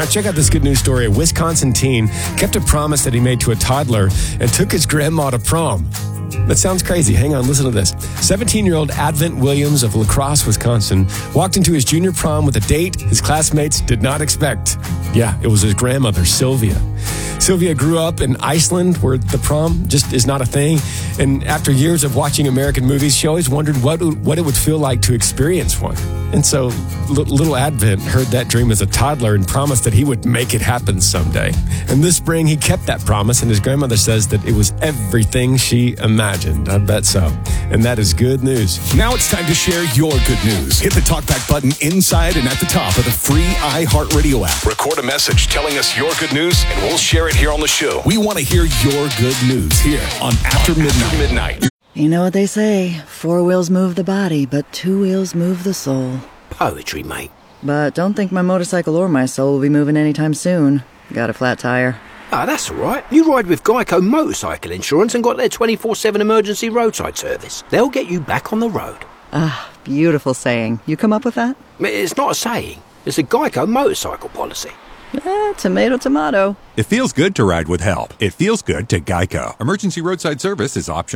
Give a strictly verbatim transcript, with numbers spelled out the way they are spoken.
Now, check out this good news story. A Wisconsin teen kept a promise that he made to a toddler and took his grandma to prom. That sounds crazy. Hang on, listen to this. seventeen-year-old Advent Williams of La Crosse, Wisconsin, walked into his junior prom with a date his classmates did not expect. Yeah, it was his grandmother, Sylvia. Sylvia grew up in Iceland, where the prom just is not a thing. And after years of watching American movies, she always wondered what, what it would feel like to experience one. And so little Advent heard that dream as a toddler and promised that he would make it happen someday. And this spring, he kept that promise, and his grandmother says that it was everything she imagined. I bet so. And that is good news. Now it's time to share your good news. Hit the talkback button inside and at the top of the free iHeartRadio app. Record a message telling us your good news, and we'll share it here on the show. We want to hear your good news here on After Midnight. After Midnight. You know what they say, four wheels move the body, but two wheels move the soul. Poetry, mate. But don't think my motorcycle or my soul will be moving anytime soon. Got a flat tire. Ah, that's all right. You ride with Geico Motorcycle Insurance and got their twenty-four seven emergency roadside service. They'll get you back on the road. Ah, beautiful saying. You come up with that? It's not a saying. It's a Geico motorcycle policy. Eh, tomato, tomato. It feels good to ride with help. It feels good to Geico. Emergency roadside service is optional.